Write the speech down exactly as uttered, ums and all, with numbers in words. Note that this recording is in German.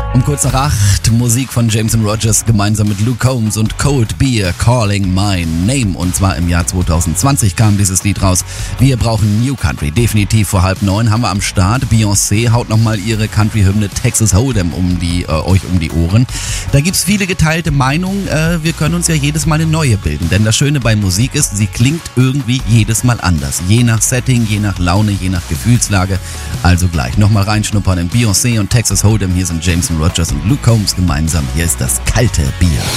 Um kurz nach acht, Musik von Jameson Rogers gemeinsam mit Luke Combs und Cold Beer, Calling My Name. Und zwar im Jahr zwanzig zwanzig kam dieses Lied raus. Wir brauchen New Country. Definitiv vor halb neun haben wir am Start. Beyoncé haut nochmal ihre Country-Hymne Texas Hold'em um die, äh, euch um die Ohren. Da gibt's viele geteilte Meinungen. Äh, wir können uns ja jedes Mal eine neue bilden. Denn das Schöne bei Musik ist, sie klingt irgendwie jedes Mal anders. Je nach Setting, je nach Laune, je nach Gefühlslage. Also gleich nochmal reinschnuppern in Beyoncé und Texas Hold'em. Hier sind Jameson Rogers und Luke Combs gemeinsam. Hier ist das kalte Bier.